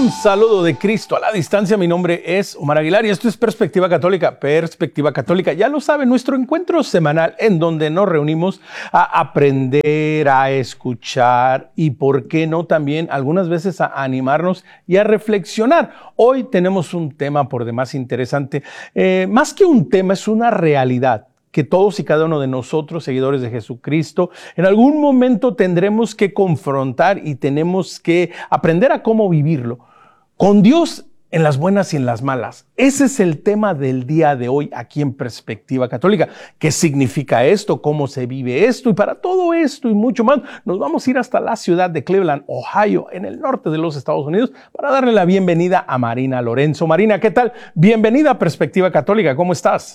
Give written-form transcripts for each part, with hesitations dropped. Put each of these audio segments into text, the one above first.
Un saludo de Cristo a la distancia. Mi nombre es Omar Aguilar y esto es Perspectiva Católica. Perspectiva Católica, ya lo saben, nuestro encuentro semanal en donde nos reunimos a aprender, a escuchar y, por qué no, también algunas veces a animarnos y a reflexionar. Hoy tenemos un tema por demás interesante. Más que un tema, es una realidad que todos y cada uno de nosotros, seguidores de Jesucristo, en algún momento tendremos que confrontar y tenemos que aprender a cómo vivirlo. Con Dios en las buenas y en las malas. Ese es el tema del día de hoy aquí en Perspectiva Católica. ¿Qué significa esto? ¿Cómo se vive esto? Y para todo esto y mucho más, nos vamos a ir hasta la ciudad de Cleveland, Ohio, en el norte de los Estados Unidos, para darle la bienvenida a Marina Lorenzo. Marina, ¿qué tal? Bienvenida a Perspectiva Católica. ¿Cómo estás?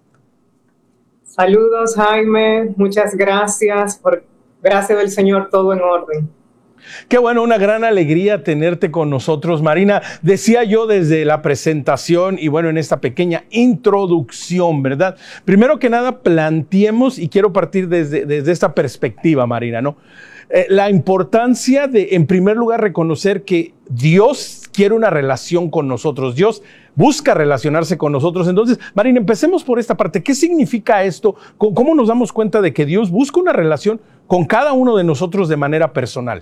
Saludos, Jaime. Muchas gracias. Por gracia del Señor, todo en orden. Qué bueno, una gran alegría tenerte con nosotros, Marina. Decía yo desde la presentación y bueno, en esta pequeña introducción, ¿verdad? Primero que nada, planteemos, y quiero partir desde esta perspectiva, Marina, ¿no? La importancia de, en primer lugar, reconocer que Dios quiere una relación con nosotros. Dios busca relacionarse con nosotros. Entonces, Marina, empecemos por esta parte. ¿Qué significa esto? ¿Cómo nos damos cuenta de que Dios busca una relación con cada uno de nosotros de manera personal?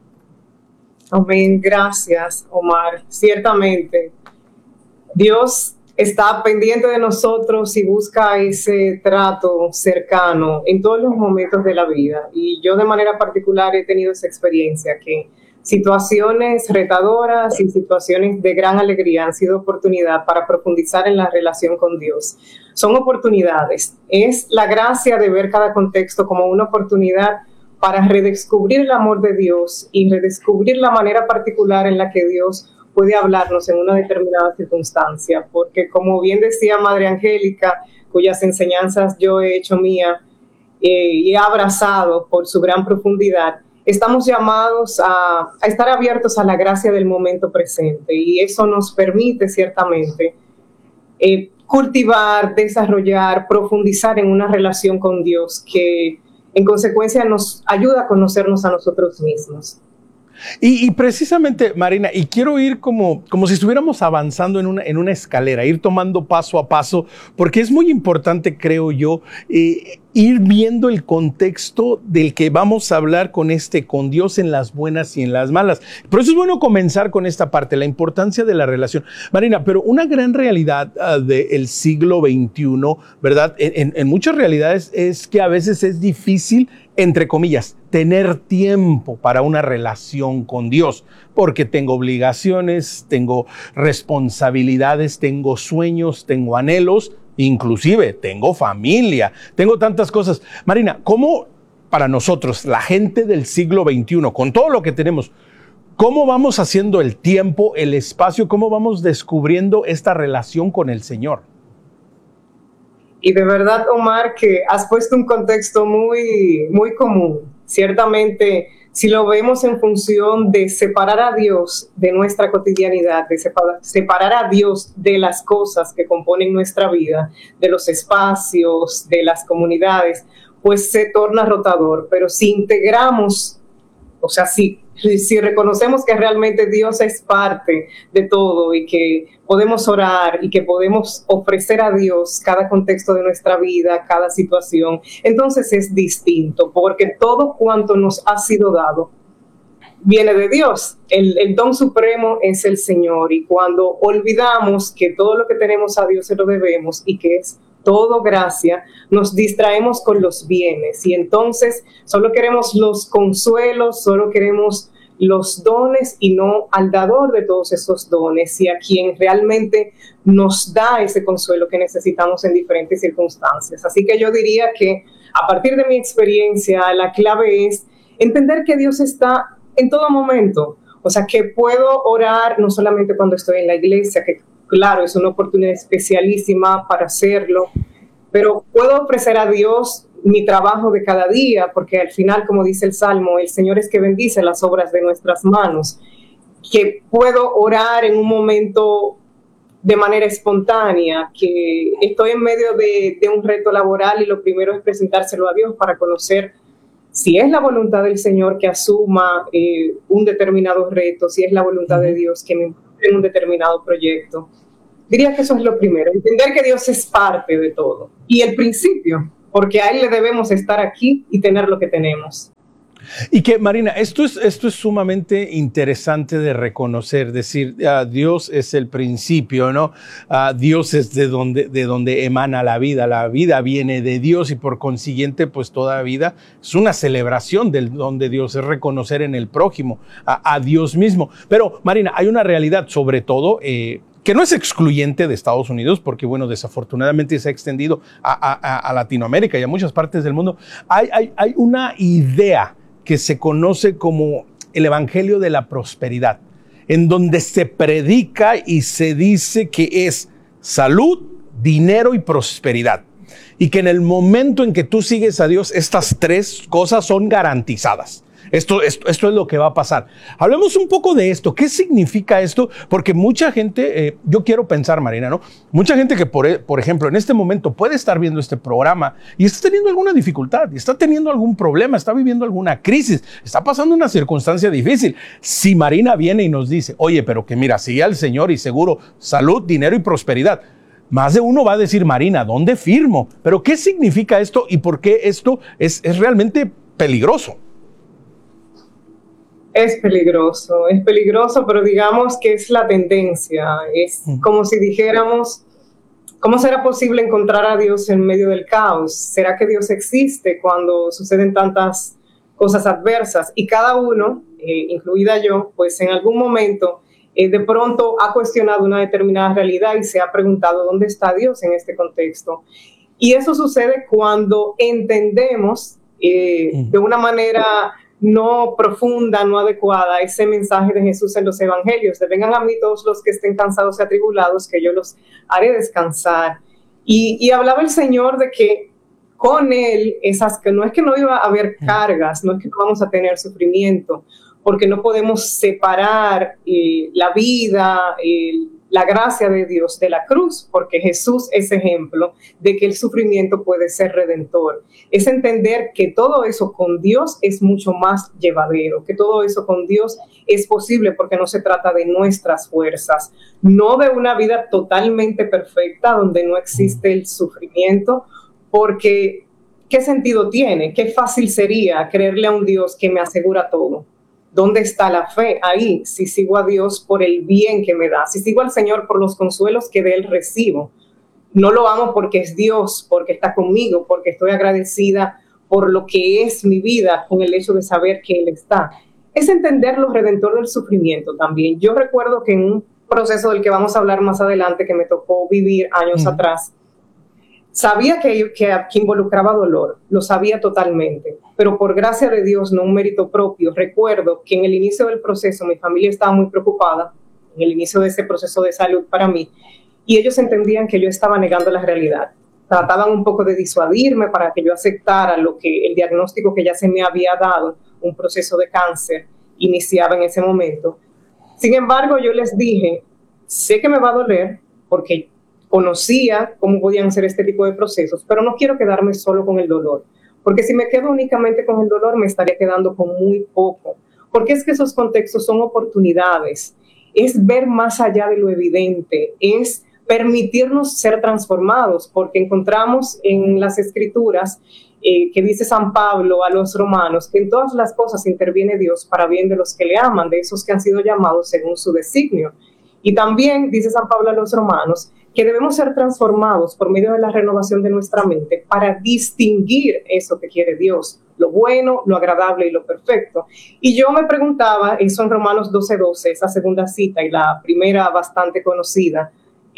Amén. Gracias, Omar. Ciertamente, Dios está pendiente de nosotros y busca ese trato cercano en todos los momentos de la vida. Y yo de manera particular he tenido esa experiencia, que situaciones retadoras y situaciones de gran alegría han sido oportunidad para profundizar en la relación con Dios. Son oportunidades. Es la gracia de ver cada contexto como una oportunidad para redescubrir el amor de Dios y redescubrir la manera particular en la que Dios puede hablarnos en una determinada circunstancia. Porque, como bien decía Madre Angélica, cuyas enseñanzas yo he hecho mía y he abrazado por su gran profundidad, estamos llamados a estar abiertos a la gracia del momento presente, y eso nos permite ciertamente cultivar, desarrollar, profundizar en una relación con Dios que en consecuencia nos ayuda a conocernos a nosotros mismos. Y precisamente, Marina, y quiero ir como si estuviéramos avanzando en una escalera, ir tomando paso a paso, porque es muy importante, creo yo, ir viendo el contexto del que vamos a hablar con Dios en las buenas y en las malas. Por eso es bueno comenzar con esta parte, la importancia de la relación. Marina, pero una gran realidad del siglo XXI, ¿verdad? En muchas realidades es que a veces es difícil, entre comillas, tener tiempo para una relación con Dios, porque tengo obligaciones, tengo responsabilidades, tengo sueños, tengo anhelos, inclusive tengo familia, tengo tantas cosas. Marina, ¿cómo para nosotros, la gente del siglo XXI, con todo lo que tenemos, cómo vamos haciendo el tiempo, el espacio, cómo vamos descubriendo esta relación con el Señor? Y de verdad, Omar, que has puesto un contexto muy, muy común. Ciertamente, si lo vemos en función de separar a Dios de nuestra cotidianidad, de separar a Dios de las cosas que componen nuestra vida, de los espacios, de las comunidades, pues se torna rotador. Pero si integramos, o sea, si reconocemos que realmente Dios es parte de todo y que podemos orar y que podemos ofrecer a Dios cada contexto de nuestra vida, cada situación, entonces es distinto, porque todo cuanto nos ha sido dado viene de Dios. El don supremo es el Señor, y cuando olvidamos que todo lo que tenemos a Dios se lo debemos y que es todo gracia, nos distraemos con los bienes, y entonces solo queremos los consuelos, solo queremos los dones y no al dador de todos esos dones y a quien realmente nos da ese consuelo que necesitamos en diferentes circunstancias. Así que yo diría que a partir de mi experiencia, la clave es entender que Dios está en todo momento. O sea, que puedo orar no solamente cuando estoy en la iglesia, que claro, es una oportunidad especialísima para hacerlo, pero puedo ofrecer a Dios mi trabajo de cada día, porque al final, como dice el Salmo, el Señor es que bendice las obras de nuestras manos, que puedo orar en un momento de manera espontánea, que estoy en medio de un reto laboral y lo primero es presentárselo a Dios para conocer si es la voluntad del Señor que asuma un determinado reto, si es la voluntad de Dios que me involucre en un determinado proyecto. Diría que eso es lo primero, entender que Dios es parte de todo y el principio, porque a Él le debemos estar aquí y tener lo que tenemos. Y que, Marina, esto es sumamente interesante de reconocer, decir, Dios es el principio, ¿no? Dios es de donde emana la vida viene de Dios y por consiguiente, pues toda vida es una celebración del don de Dios, es reconocer en el prójimo a Dios mismo. Pero, Marina, hay una realidad, sobre todo, que no es excluyente de Estados Unidos, porque, bueno, desafortunadamente se ha extendido a Latinoamérica y a muchas partes del mundo. Hay una idea que se conoce como el Evangelio de la Prosperidad, en donde se predica y se dice que es salud, dinero y prosperidad. Y que en el momento en que tú sigues a Dios, estas tres cosas son garantizadas. Esto es lo que va a pasar. Hablemos un poco de esto. ¿Qué significa esto? Porque mucha gente, yo quiero pensar, Marina, ¿no? Mucha gente que, por ejemplo, en este momento puede estar viendo este programa y está teniendo alguna dificultad, y está teniendo algún problema, está viviendo alguna crisis, está pasando una circunstancia difícil. Si Marina viene y nos dice, oye, pero que mira, sigue al Señor y seguro salud, dinero y prosperidad, más de uno va a decir, Marina, ¿dónde firmo? Pero ¿qué significa esto y por qué esto es realmente peligroso? Es peligroso, pero digamos que es la tendencia. Es como si dijéramos, ¿cómo será posible encontrar a Dios en medio del caos? ¿Será que Dios existe cuando suceden tantas cosas adversas? Y cada uno, incluida yo, pues en algún momento de pronto ha cuestionado una determinada realidad y se ha preguntado ¿dónde está Dios en este contexto? Y eso sucede cuando entendemos de una manera no profunda, no adecuada, ese mensaje de Jesús en los evangelios, de vengan a mí todos los que estén cansados y atribulados, que yo los haré descansar. Y hablaba el Señor de que con Él, que no es que no iba a haber cargas, no es que no vamos a tener sufrimiento, porque no podemos separar la vida, la gracia de Dios de la cruz, porque Jesús es ejemplo de que el sufrimiento puede ser redentor. Es entender que todo eso con Dios es mucho más llevadero, que todo eso con Dios es posible porque no se trata de nuestras fuerzas, no de una vida totalmente perfecta donde no existe el sufrimiento, porque ¿qué sentido tiene? Qué fácil sería creerle a un Dios que me asegura todo. ¿Dónde está la fe? Ahí, si sigo a Dios por el bien que me da, si sigo al Señor por los consuelos que de Él recibo. No lo amo porque es Dios, porque está conmigo, porque estoy agradecida por lo que es mi vida con el hecho de saber que Él está. Es entender lo redentor del sufrimiento también. Yo recuerdo que en un proceso del que vamos a hablar más adelante, que me tocó vivir años atrás, sabía que involucraba dolor, lo sabía totalmente, pero por gracia de Dios, no un mérito propio, recuerdo que en el inicio del proceso mi familia estaba muy preocupada, en el inicio de ese proceso de salud para mí, y ellos entendían que yo estaba negando la realidad. Trataban un poco de disuadirme para que yo aceptara el diagnóstico que ya se me había dado, un proceso de cáncer, iniciaba en ese momento. Sin embargo, yo les dije, sé que me va a doler porque conocía cómo podían ser este tipo de procesos, pero no quiero quedarme solo con el dolor, porque si me quedo únicamente con el dolor me estaría quedando con muy poco, porque es que esos contextos son oportunidades, es ver más allá de lo evidente, es permitirnos ser transformados, porque encontramos en las Escrituras que dice San Pablo a los romanos, que en todas las cosas interviene Dios para bien de los que le aman, de esos que han sido llamados según su designio. Y también dice San Pablo a los romanos que debemos ser transformados por medio de la renovación de nuestra mente para distinguir eso que quiere Dios, lo bueno, lo agradable y lo perfecto. Y yo me preguntaba, eso en Romanos 12:12, esa segunda cita y la primera bastante conocida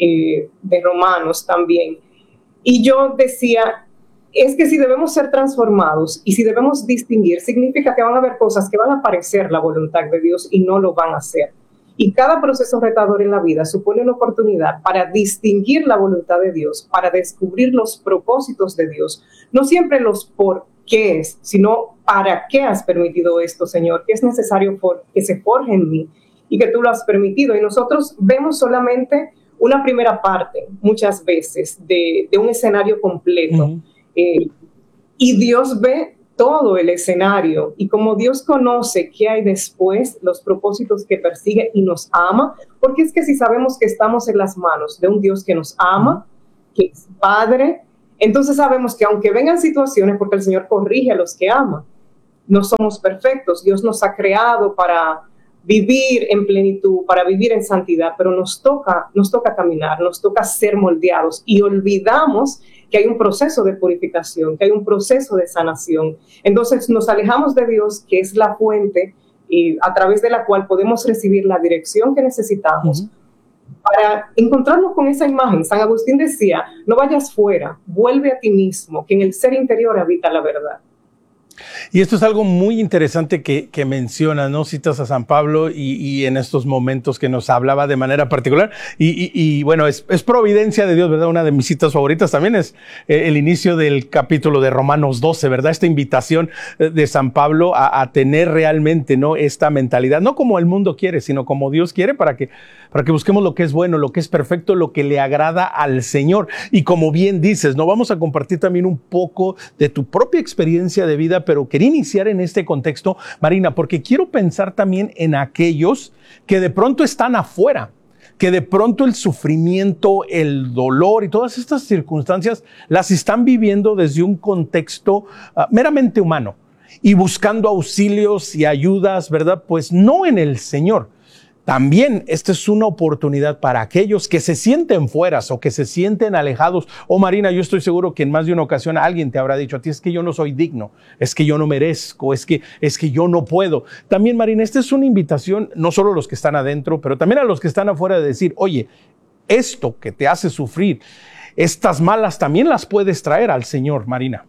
de Romanos también, y yo decía, es que si debemos ser transformados y si debemos distinguir, significa que van a haber cosas que van a parecer la voluntad de Dios y no lo van a hacer. Y cada proceso retador en la vida supone una oportunidad para distinguir la voluntad de Dios, para descubrir los propósitos de Dios, no siempre los por qué es, sino para qué has permitido esto, Señor, qué es necesario que se forje en mí y que tú lo has permitido. Y nosotros vemos solamente una primera parte, muchas veces, de un escenario completo. Y Dios ve todo el escenario y como Dios conoce qué hay después, los propósitos que persigue y nos ama, porque es que si sabemos que estamos en las manos de un Dios que nos ama, que es Padre, entonces sabemos que aunque vengan situaciones, porque el Señor corrige a los que ama, no somos perfectos. Dios nos ha creado para vivir en plenitud, para vivir en santidad, pero nos toca caminar, nos toca ser moldeados y olvidamos que hay un proceso de purificación, que hay un proceso de sanación. Entonces nos alejamos de Dios, que es la fuente y a través de la cual podemos recibir la dirección que necesitamos para encontrarnos con esa imagen. San Agustín decía, no vayas fuera, vuelve a ti mismo, que en el ser interior habita la verdad. Y esto es algo muy interesante que mencionas, ¿no? Citas a San Pablo y en estos momentos que nos hablaba de manera particular. Y bueno, es providencia de Dios, ¿verdad? Una de mis citas favoritas también es el inicio del capítulo de Romanos 12, ¿verdad? Esta invitación de San Pablo a tener realmente, ¿no? Esta mentalidad, no como el mundo quiere, sino como Dios quiere para que busquemos lo que es bueno, lo que es perfecto, lo que le agrada al Señor. Y como bien dices, ¿no? Vamos a compartir también un poco de tu propia experiencia de vida, pero quería iniciar en este contexto, Marina, porque quiero pensar también en aquellos que de pronto están afuera, que de pronto el sufrimiento, el dolor y todas estas circunstancias las están viviendo desde un contexto meramente humano y buscando auxilios y ayudas, ¿verdad? Pues no en el Señor. También esta es una oportunidad para aquellos que se sienten fueras o que se sienten alejados. Marina, yo estoy seguro que en más de una ocasión alguien te habrá dicho a ti, es que yo no soy digno, es que yo no merezco, es que yo no puedo. También, Marina, esta es una invitación, no solo a los que están adentro, pero también a los que están afuera, de decir, oye, esto que te hace sufrir, estas malas también las puedes traer al Señor, Marina.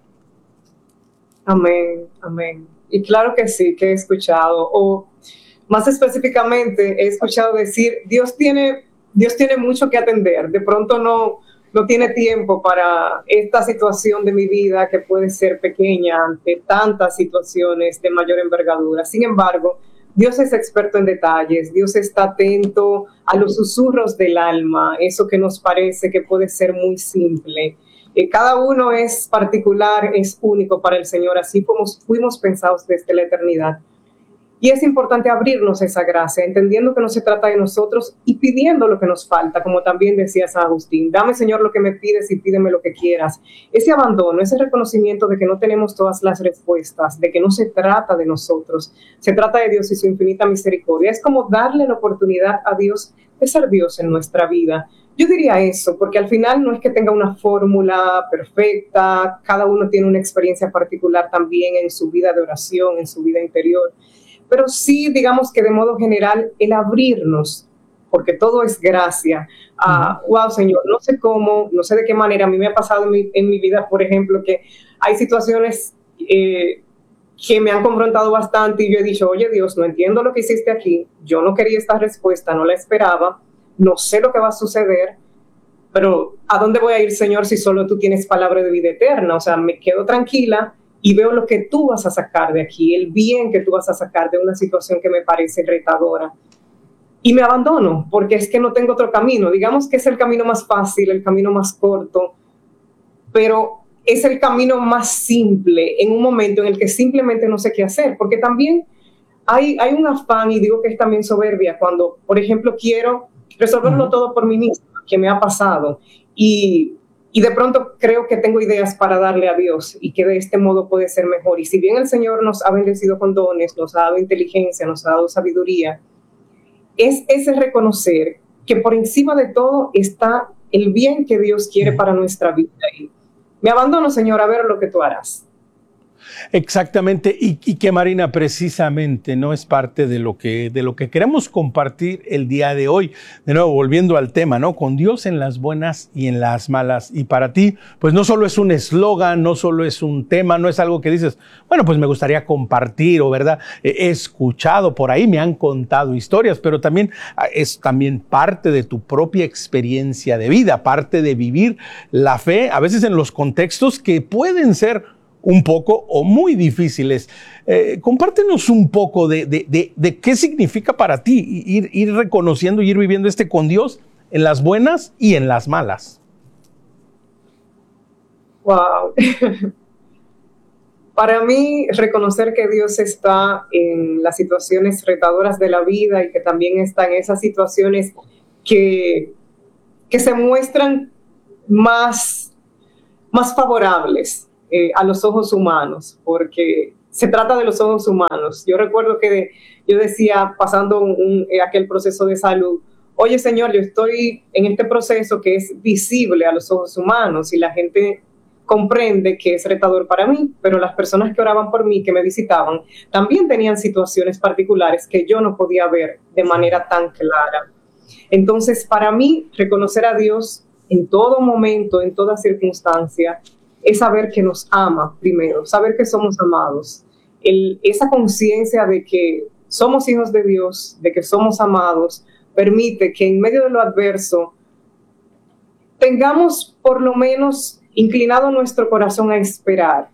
Amén, amén. Y claro que sí, que he escuchado, más específicamente, he escuchado decir, Dios tiene mucho que atender. De pronto no tiene tiempo para esta situación de mi vida que puede ser pequeña ante tantas situaciones de mayor envergadura. Sin embargo, Dios es experto en detalles. Dios está atento a los susurros del alma, eso que nos parece que puede ser muy simple. Cada uno es particular, es único para el Señor, así como fuimos pensados desde la eternidad. Y es importante abrirnos esa gracia, entendiendo que no se trata de nosotros y pidiendo lo que nos falta, como también decía San Agustín. Dame, Señor, lo que me pides y pídeme lo que quieras. Ese abandono, ese reconocimiento de que no tenemos todas las respuestas, de que no se trata de nosotros, se trata de Dios y su infinita misericordia. Es como darle la oportunidad a Dios de ser Dios en nuestra vida. Yo diría eso, porque al final no es que tenga una fórmula perfecta, cada uno tiene una experiencia particular también en su vida de oración, en su vida interior. Pero sí, digamos que de modo general, el abrirnos, porque todo es gracia. Wow, Señor, no sé cómo, no sé de qué manera, a mí me ha pasado en mi vida, por ejemplo, que hay situaciones que me han confrontado bastante y yo he dicho, oye Dios, no entiendo lo que hiciste aquí, yo no quería esta respuesta, no la esperaba, no sé lo que va a suceder, pero ¿a dónde voy a ir, Señor, si solo tú tienes palabra de vida eterna? O sea, me quedo tranquila y veo lo que tú vas a sacar de aquí, el bien que tú vas a sacar de una situación que me parece retadora. Y me abandono, porque es que no tengo otro camino. Digamos que es el camino más fácil, el camino más corto, pero es el camino más simple en un momento en el que simplemente no sé qué hacer. Porque también hay un afán, y digo que es también soberbia, cuando, por ejemplo, quiero resolverlo todo por mí misma, que me ha pasado, y de pronto creo que tengo ideas para darle a Dios y que de este modo puede ser mejor. Y si bien el Señor nos ha bendecido con dones, nos ha dado inteligencia, nos ha dado sabiduría, es ese reconocer que por encima de todo está el bien que Dios quiere para nuestra vida. Y me abandono, Señor, a ver lo que tú harás. Exactamente, y que Marina, precisamente no es parte de lo que queremos compartir el día de hoy. De nuevo, volviendo al tema, ¿no? Con Dios en las buenas y en las malas. Y para ti, pues no solo es un eslogan, no solo es un tema, no es algo que dices, bueno, pues me gustaría compartir, o verdad, he escuchado por ahí, me han contado historias, pero también es también parte de tu propia experiencia de vida, parte de vivir la fe, a veces en los contextos que pueden ser un poco o muy difíciles. Compártenos un poco de qué significa para ti ir reconociendo y ir viviendo con Dios en las buenas y en las malas. Wow. Para mí, reconocer que Dios está en las situaciones retadoras de la vida y que también está en esas situaciones que se muestran más favorables a los ojos humanos, porque se trata de los ojos humanos. Yo recuerdo que yo decía, pasando aquel proceso de salud, oye Señor, yo estoy en este proceso que es visible a los ojos humanos y la gente comprende que es retador para mí, pero las personas que oraban por mí, que me visitaban, también tenían situaciones particulares que yo no podía ver de manera tan clara. Entonces, para mí, reconocer a Dios en todo momento, en toda circunstancia, es saber que nos ama primero, saber que somos amados. Esa conciencia de que somos hijos de Dios, de que somos amados, permite que en medio de lo adverso tengamos por lo menos inclinado nuestro corazón a esperar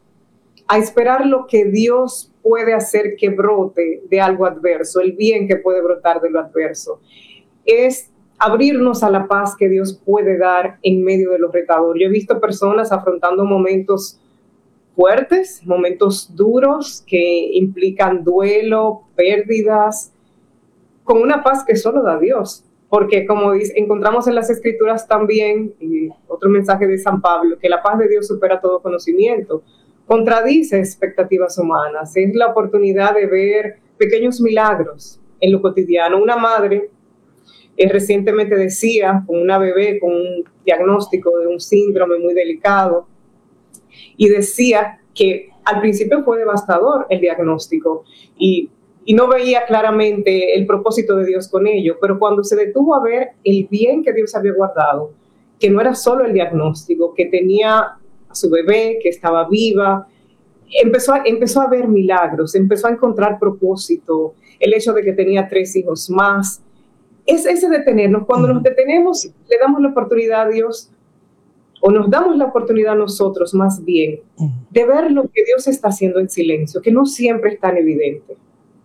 lo que Dios puede hacer que brote de algo adverso, el bien que puede brotar de lo adverso. Es abrirnos a la paz que Dios puede dar en medio de lo retador. Yo he visto personas afrontando momentos fuertes, momentos duros que implican duelo, pérdidas, con una paz que solo da Dios. Porque como encontramos en las Escrituras también, y otro mensaje de San Pablo, que la paz de Dios supera todo conocimiento, contradice expectativas humanas. Es la oportunidad de ver pequeños milagros en lo cotidiano. Una madre recientemente decía, con una bebé con un diagnóstico de un síndrome muy delicado, y decía que al principio fue devastador el diagnóstico y no veía claramente el propósito de Dios con ello, pero cuando se detuvo a ver el bien que Dios había guardado, que no era solo el diagnóstico, que tenía a su bebé, que estaba viva, empezó a ver milagros, empezó a encontrar propósito, el hecho de que tenía 3 hijos más. Es ese detenernos. Cuando nos detenemos, le damos la oportunidad a Dios, o nos damos la oportunidad nosotros más bien, de ver lo que Dios está haciendo en silencio, que no siempre es tan evidente.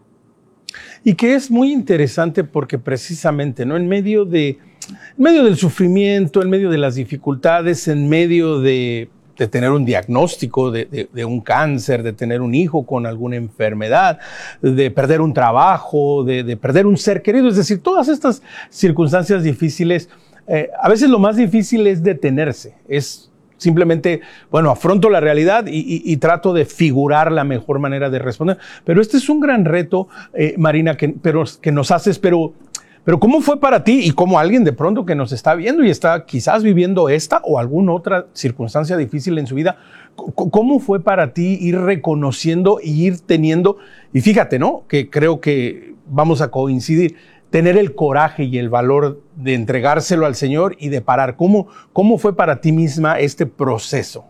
Y que es muy interesante porque precisamente, ¿no? En medio del sufrimiento, en medio de las dificultades, en medio de tener un diagnóstico de un cáncer, de tener un hijo con alguna enfermedad, de perder un trabajo, de perder un ser querido, es decir, todas estas circunstancias difíciles, a veces lo más difícil es detenerse, es simplemente, bueno, afronto la realidad y trato de figurar la mejor manera de responder. Pero este es un gran reto, Marina, que nos haces, pero ¿cómo fue para ti y como alguien de pronto que nos está viendo y está quizás viviendo esta o alguna otra circunstancia difícil en su vida? ¿Cómo fue para ti ir reconociendo y ir teniendo, y fíjate, ¿no? Que creo que vamos a coincidir, tener el coraje y el valor de entregárselo al Señor y de parar. ¿Cómo fue para ti misma este proceso?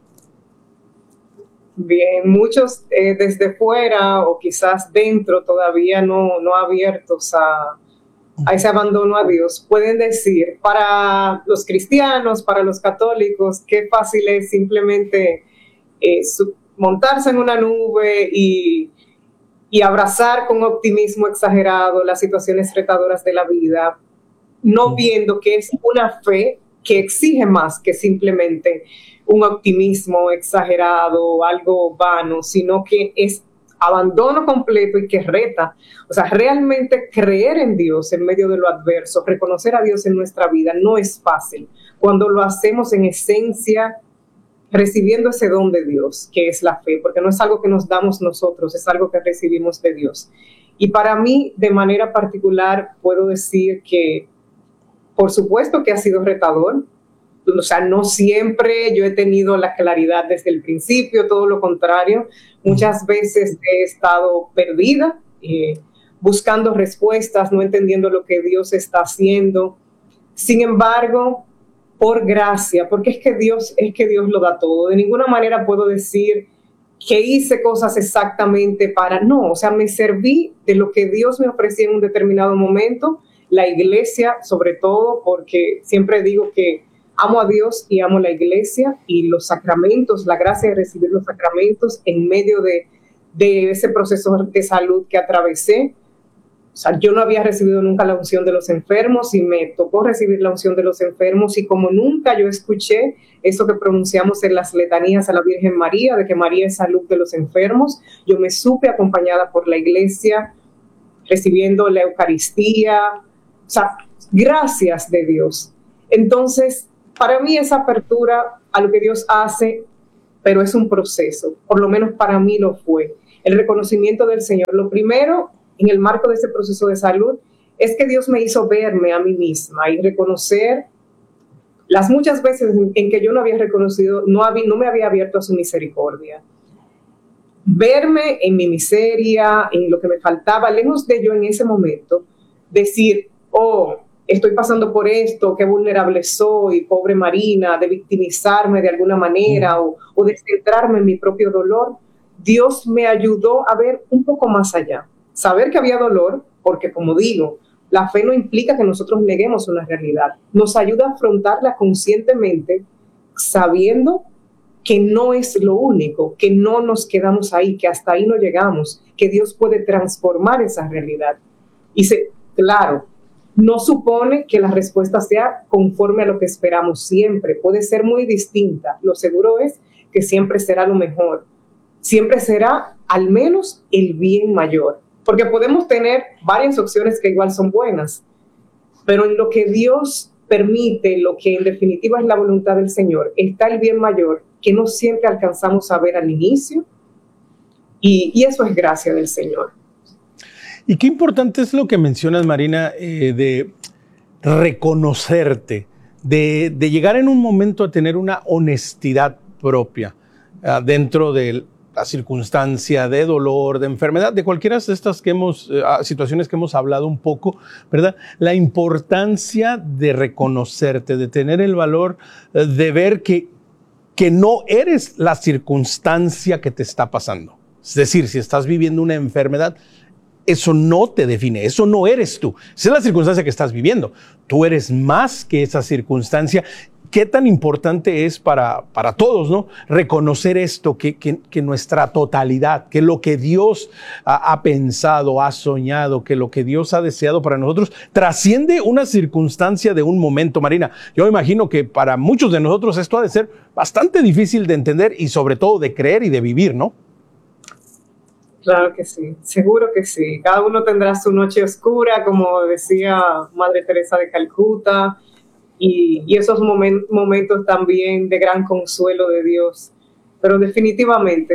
Bien, muchos desde fuera o quizás dentro todavía no abiertos a ese abandono a Dios, pueden decir, para los cristianos, para los católicos, qué fácil es simplemente montarse en una nube y abrazar con optimismo exagerado las situaciones retadoras de la vida, no viendo que es una fe que exige más que simplemente un optimismo exagerado, algo vano, sino que es abandono completo y que reta. O sea, realmente creer en Dios en medio de lo adverso, reconocer a Dios en nuestra vida no es fácil. Cuando lo hacemos en esencia, recibiendo ese don de Dios, que es la fe, porque no es algo que nos damos nosotros, es algo que recibimos de Dios. Y para mí, de manera particular, puedo decir que, por supuesto que ha sido retador. O sea, no siempre yo he tenido la claridad desde el principio, todo lo contrario. Muchas veces he estado perdida, buscando respuestas, no entendiendo lo que Dios está haciendo. Sin embargo, por gracia, porque es que Dios lo da todo. De ninguna manera puedo decir que hice cosas exactamente no, o sea, me serví de lo que Dios me ofrecía en un determinado momento, la iglesia sobre todo, porque siempre digo que amo a Dios y amo la iglesia y los sacramentos, la gracia de recibir los sacramentos en medio de ese proceso de salud que atravesé. O sea, yo no había recibido nunca la unción de los enfermos y me tocó recibir la unción de los enfermos, y como nunca yo escuché eso que pronunciamos en las letanías a la Virgen María, de que María es salud de los enfermos, yo me supe acompañada por la iglesia, recibiendo la Eucaristía, o sea, gracias de Dios. Entonces, para mí esa apertura a lo que Dios hace, pero es un proceso, por lo menos para mí lo fue. El reconocimiento del Señor. Lo primero, en el marco de ese proceso de salud, es que Dios me hizo verme a mí misma y reconocer las muchas veces en que yo no había reconocido, no me había abierto a su misericordia. Verme en mi miseria, en lo que me faltaba, lejos de yo en ese momento decir, oh, estoy pasando por esto, qué vulnerable soy, pobre Marina, de victimizarme de alguna manera o de centrarme en mi propio dolor. Dios me ayudó a ver un poco más allá, saber que había dolor, porque como digo, la fe no implica que nosotros neguemos una realidad, nos ayuda a afrontarla conscientemente, sabiendo que no es lo único, que no nos quedamos ahí, que hasta ahí no llegamos, que Dios puede transformar esa realidad. Y claro, no supone que la respuesta sea conforme a lo que esperamos siempre, puede ser muy distinta, lo seguro es que siempre será lo mejor, siempre será al menos el bien mayor, porque podemos tener varias opciones que igual son buenas, pero en lo que Dios permite, lo que en definitiva es la voluntad del Señor, está el bien mayor que no siempre alcanzamos a ver al inicio, y eso es gracia del Señor. Y qué importante es lo que mencionas, Marina, de reconocerte, de llegar en un momento a tener una honestidad propia dentro de la circunstancia de dolor, de enfermedad, de cualquiera de estas situaciones que hemos hablado un poco, ¿verdad? La importancia de reconocerte, de tener el valor de ver que no eres la circunstancia que te está pasando. Es decir, si estás viviendo una enfermedad, eso no te define, eso no eres tú. Esa es la circunstancia que estás viviendo. Tú eres más que esa circunstancia. Qué tan importante es para todos, ¿no? Reconocer esto, que nuestra totalidad, que lo que Dios ha pensado, ha soñado, que lo que Dios ha deseado para nosotros trasciende una circunstancia de un momento. Marina, yo me imagino que para muchos de nosotros esto ha de ser bastante difícil de entender y sobre todo de creer y de vivir, ¿no? Claro que sí, seguro que sí. Cada uno tendrá su noche oscura, como decía Madre Teresa de Calcuta, y esos momentos también de gran consuelo de Dios. Pero definitivamente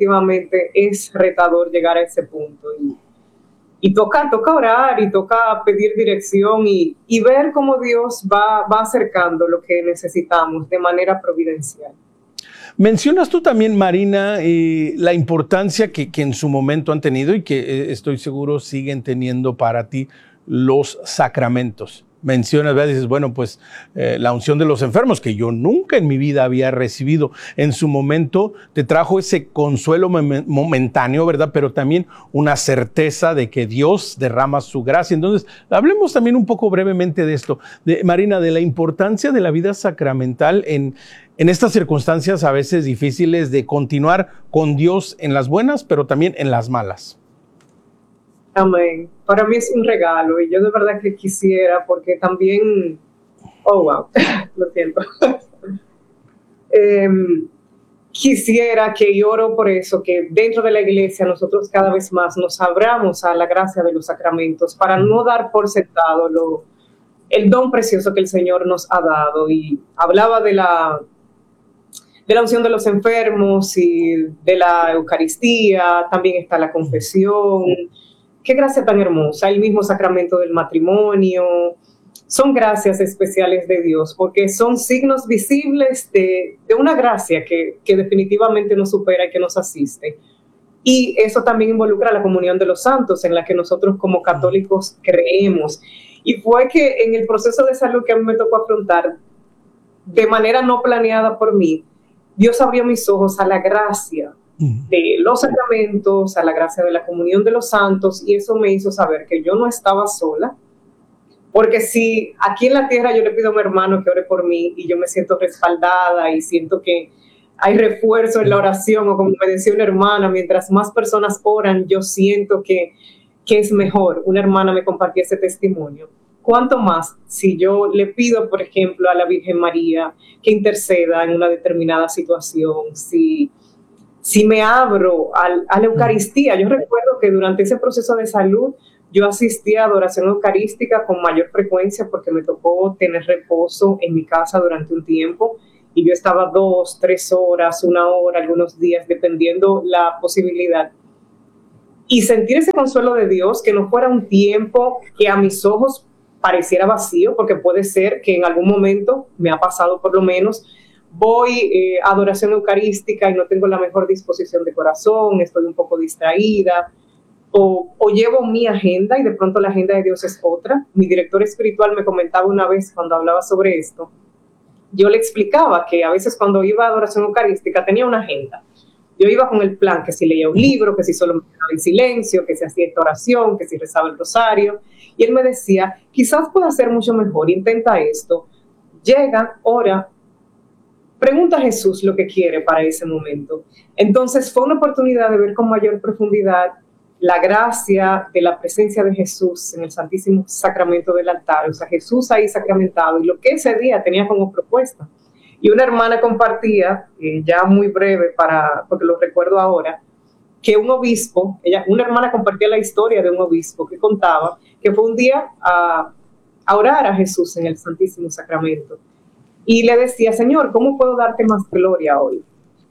es retador llegar a ese punto. Y toca orar y toca pedir dirección y ver cómo Dios va acercando lo que necesitamos de manera providencial. Mencionas tú también, Marina, la importancia que en su momento han tenido y que estoy seguro siguen teniendo para ti los sacramentos. Mencionas, ¿verdad? Dices, bueno, pues la unción de los enfermos, que yo nunca en mi vida había recibido. En su momento te trajo ese consuelo momentáneo, ¿verdad? Pero también una certeza de que Dios derrama su gracia. Entonces, hablemos también un poco brevemente de esto, Marina, de la importancia de la vida sacramental en estas circunstancias a veces difíciles de continuar con Dios en las buenas, pero también en las malas. Amén. Para mí es un regalo y yo de verdad que quisiera, porque también, oh wow, lo siento. Quisiera que y oro por eso, que dentro de la iglesia nosotros cada vez más nos abramos a la gracia de los sacramentos para no dar por sentado el don precioso que el Señor nos ha dado. Y hablaba de la unción de los enfermos y de la Eucaristía, también está la confesión. Qué gracia tan hermosa, el mismo sacramento del matrimonio. Son gracias especiales de Dios, porque son signos visibles de una gracia que definitivamente nos supera y que nos asiste. Y eso también involucra la comunión de los santos, en la que nosotros como católicos creemos. Y fue que en el proceso de salud que a mí me tocó afrontar, de manera no planeada por mí, Dios abrió mis ojos a la gracia de los sacramentos, a la gracia de la comunión de los santos, y eso me hizo saber que yo no estaba sola, porque si aquí en la tierra yo le pido a mi hermano que ore por mí y yo me siento respaldada y siento que hay refuerzo en la oración, o como me decía una hermana, mientras más personas oran, yo siento que que es mejor. Una hermana me compartió ese testimonio. ¿Cuánto más si yo le pido, por ejemplo, a la Virgen María que interceda en una determinada situación? Si me abro a la Eucaristía. Yo recuerdo que durante ese proceso de salud yo asistía a adoración eucarística con mayor frecuencia porque me tocó tener reposo en mi casa durante un tiempo y yo estaba 2, 3 horas, 1 hora, algunos días, dependiendo la posibilidad. Y sentir ese consuelo de Dios, que no fuera un tiempo que a mis ojos pareciera vacío, porque puede ser que en algún momento, me ha pasado por lo menos, voy a adoración eucarística y no tengo la mejor disposición de corazón, estoy un poco distraída, o llevo mi agenda y de pronto la agenda de Dios es otra. Mi director espiritual me comentaba una vez cuando hablaba sobre esto, yo le explicaba que a veces cuando iba a adoración eucarística tenía una agenda. Yo iba con el plan que si leía un libro, que si solo me quedaba en silencio, que si hacía esta oración, que si rezaba el rosario. Y él me decía, quizás pueda ser mucho mejor, intenta esto. Llega, ora, pregunta a Jesús lo que quiere para ese momento. Entonces fue una oportunidad de ver con mayor profundidad la gracia de la presencia de Jesús en el Santísimo Sacramento del altar. O sea, Jesús ahí sacramentado y lo que ese día tenía como propuesta. Y una hermana compartía, ya muy breve, porque lo recuerdo ahora, que un obispo, una hermana compartía la historia de un obispo que contaba que fue un día a orar a Jesús en el Santísimo Sacramento. Y le decía, Señor, ¿cómo puedo darte más gloria hoy?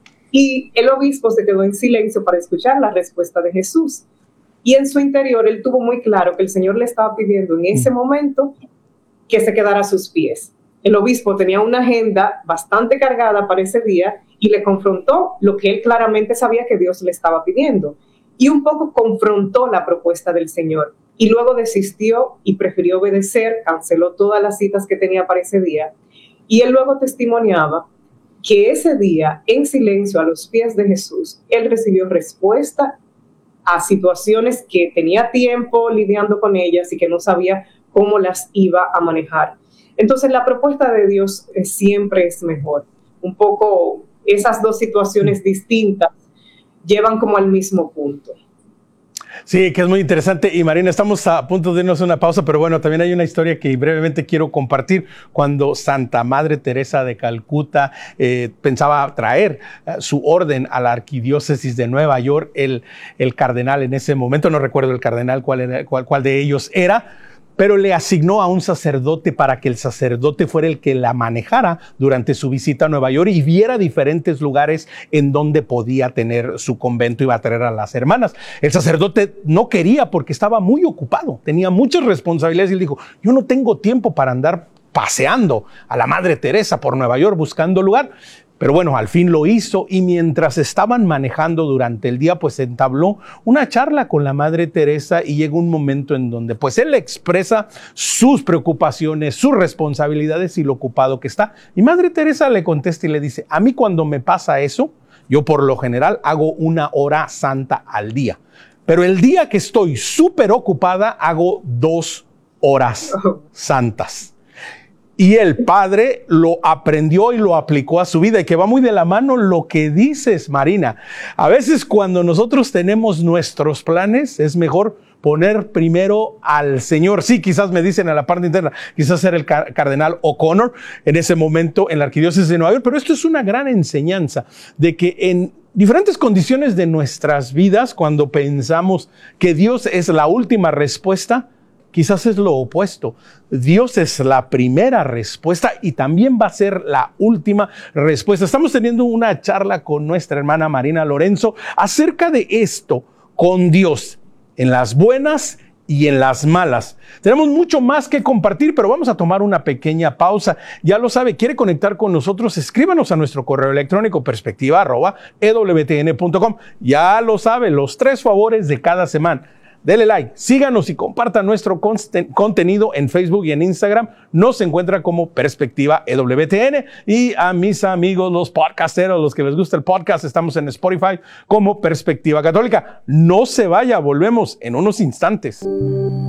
Y el obispo se quedó en silencio para escuchar la respuesta de Jesús. Y en su interior él tuvo muy claro que el Señor le estaba pidiendo en ese momento que se quedara a sus pies. El obispo tenía una agenda bastante cargada para ese día y le confrontó lo que él claramente sabía que Dios le estaba pidiendo. Y un poco confrontó la propuesta del Señor. Y luego desistió y prefirió obedecer, canceló todas las citas que tenía para ese día. Y él luego testimoniaba que ese día, en silencio, a los pies de Jesús, él recibió respuesta a situaciones que tenía tiempo lidiando con ellas y que no sabía cómo las iba a manejar. Entonces, la propuesta de Dios siempre es mejor. Un poco esas dos situaciones distintas llevan como al mismo punto. Sí, que es muy interesante. Y Marina, estamos a punto de irnos a una pausa, pero bueno, también hay una historia que brevemente quiero compartir. Cuando Santa Madre Teresa de Calcuta pensaba traer su orden a la arquidiócesis de Nueva York, el cardenal en ese momento, no recuerdo el cardenal cuál de ellos era, pero le asignó a un sacerdote para que el sacerdote fuera el que la manejara durante su visita a Nueva York y viera diferentes lugares en donde podía tener su convento y iba a traer a las hermanas. El sacerdote no quería porque estaba muy ocupado, tenía muchas responsabilidades y él dijo, yo no tengo tiempo para andar paseando a la Madre Teresa por Nueva York buscando lugar. Pero bueno, al fin lo hizo y mientras estaban manejando durante el día, pues entabló una charla con la Madre Teresa y llega un momento en donde pues él le expresa sus preocupaciones, sus responsabilidades y lo ocupado que está. Y Madre Teresa le contesta y le dice, a mí cuando me pasa eso, yo por lo general hago 1 hora santa al día. Pero el día que estoy súper ocupada, hago 2 horas santas. Y el padre lo aprendió y lo aplicó a su vida, y que va muy de la mano lo que dices, Marina. A veces cuando nosotros tenemos nuestros planes, es mejor poner primero al Señor. Sí, quizás me dicen a la parte interna, quizás era el cardenal O'Connor en ese momento en la arquidiócesis de Nueva York, pero esto es una gran enseñanza de que en diferentes condiciones de nuestras vidas, cuando pensamos que Dios es la última respuesta, quizás es lo opuesto. Dios es la primera respuesta y también va a ser la última respuesta. Estamos teniendo una charla con nuestra hermana Marina Lorenzo acerca de esto con Dios, en las buenas y en las malas. Tenemos mucho más que compartir, pero vamos a tomar una pequeña pausa. Ya lo sabe, quiere conectar con nosotros, escríbanos a nuestro correo electrónico perspectiva@ewtn.com. Ya lo sabe, los 3 favores de cada semana. Dele like, síganos y compartan nuestro contenido en Facebook y en Instagram. Nos encuentra como Perspectiva EWTN. Y a mis amigos, los podcasteros, los que les gusta el podcast, estamos en Spotify como Perspectiva Católica. No se vaya, volvemos en unos instantes.